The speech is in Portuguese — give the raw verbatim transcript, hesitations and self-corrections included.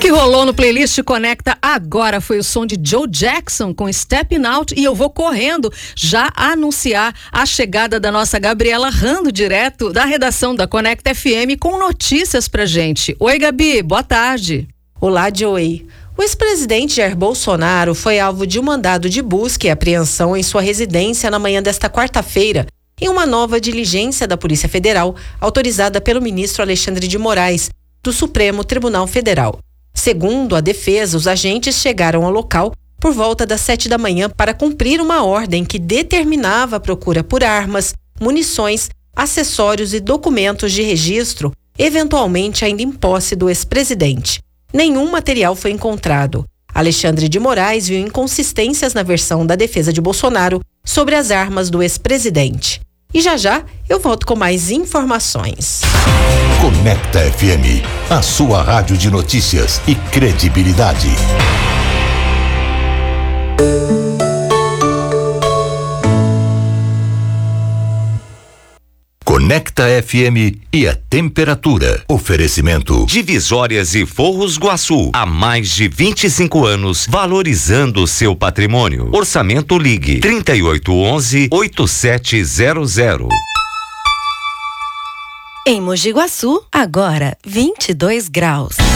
que rolou no playlist Conecta agora foi o som de Joe Jackson com Stepping Out, e eu vou correndo já anunciar a chegada da nossa Gabriela Rando, direto da redação da Conecta F M, com notícias pra gente. Oi, Gabi, boa tarde. Olá, Joey. O ex-presidente Jair Bolsonaro foi alvo de um mandado de busca e apreensão em sua residência na manhã desta quarta-feira, em uma nova diligência da Polícia Federal, autorizada pelo ministro Alexandre de Moraes, do Supremo Tribunal Federal. Segundo a defesa, os agentes chegaram ao local por volta das sete da manhã para cumprir uma ordem que determinava a procura por armas, munições, acessórios e documentos de registro, eventualmente ainda em posse do ex-presidente. Nenhum material foi encontrado. Alexandre de Moraes viu inconsistências na versão da defesa de Bolsonaro sobre as armas do ex-presidente. E já já eu volto com mais informações. Conecta F M, a sua rádio de notícias e credibilidade. Conecta F M e a temperatura. Oferecimento Divisórias e Forros Guaçu. Há mais de vinte e cinco anos, valorizando o seu patrimônio. Orçamento Ligue trinta e oito onze, oitenta e sete zero zero. Em Mogi Guaçu, agora vinte e dois graus.